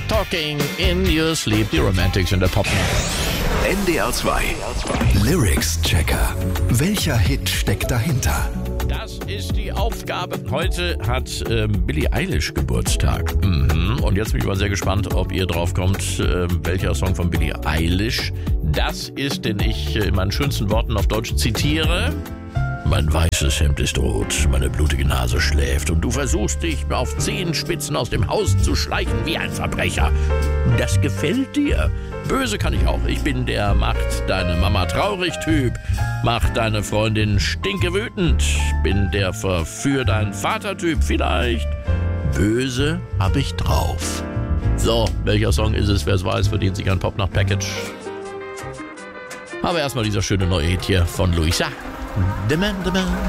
Talking in Your Sleep, die Romantics in der Pop. NDR 2 Lyrics Checker. Welcher Hit steckt dahinter? Das ist die Aufgabe. Heute hat Billie Eilish Geburtstag. Und jetzt bin ich mal sehr gespannt, ob ihr drauf kommt, welcher Song von Billie Eilish das ist, den ich in meinen schönsten Worten auf Deutsch zitiere. Mein weißes Hemd ist rot, meine blutige Nase schläft und du versuchst dich auf Zehenspitzen aus dem Haus zu schleichen wie ein Verbrecher. Das gefällt dir. Böse kann ich auch. Ich bin der macht deine Mama traurig Typ, macht deine Freundin stinkewütend, bin der verführ deinen Vater Typ vielleicht. Böse hab ich drauf. So, welcher Song ist es? Wer es weiß, verdient sich ein Pop-Nacht-Package. Aber erstmal dieser schöne neue Hit hier von Luisa. The Man,